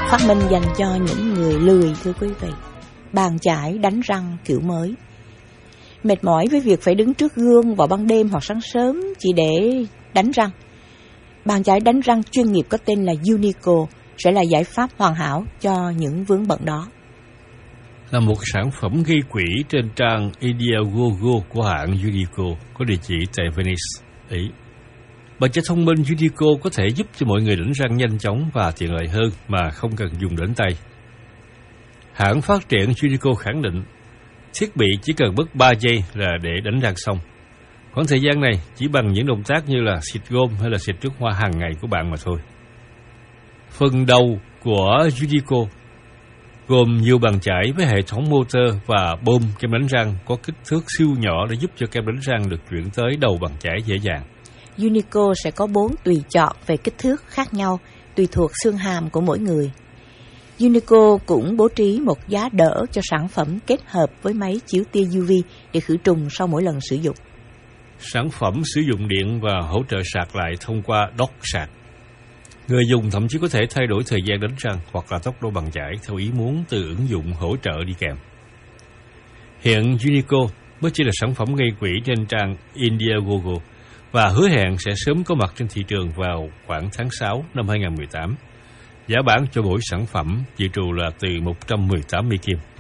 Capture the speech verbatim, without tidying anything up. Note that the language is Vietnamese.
phát minh dành cho những người lười, thưa quý vị. Bàn chải đánh răng kiểu mới. Mệt mỏi với việc phải đứng trước gương vào ban đêm hoặc sáng sớm chỉ để đánh răng, bàn chải đánh răng chuyên nghiệp có tên là Unico sẽ là giải pháp hoàn hảo cho những vướng bận đó. Là một sản phẩm gây quỹ trên trang Indiegogo của hãng Unico có địa chỉ tại Venice, Ý. Bàn chải thông minh Unico có thể giúp cho mọi người đánh răng nhanh chóng và tiện lợi hơn mà không cần dùng đến tay. Hãng phát triển Unico khẳng định thiết bị chỉ cần mất ba giây là để đánh răng xong. Khoảng thời gian này chỉ bằng những động tác như là xịt gôm hay là xịt nước hoa hàng ngày của bạn mà thôi. Phần đầu của Unico gồm nhiều bàn chải với hệ thống motor và bơm kem đánh răng có kích thước siêu nhỏ để giúp cho kem đánh răng được chuyển tới đầu bàn chải dễ dàng. Unico sẽ có bốn tùy chọn về kích thước khác nhau tùy thuộc xương hàm của mỗi người. Unico cũng bố trí một giá đỡ cho sản phẩm kết hợp với máy chiếu tia u vê để khử trùng sau mỗi lần sử dụng. Sản phẩm sử dụng điện và hỗ trợ sạc lại thông qua dock sạc. Người dùng thậm chí có thể thay đổi thời gian đánh răng hoặc là tốc độ bàn chải theo ý muốn từ ứng dụng hỗ trợ đi kèm. Hiện Unico mới chỉ là sản phẩm gây quỹ trên trang Indiegogo và hứa hẹn sẽ sớm có mặt trên thị trường vào khoảng tháng sáu năm hai không một tám. Giá bán cho mỗi sản phẩm dự trù là từ một trăm mười tám Mỹ Kim.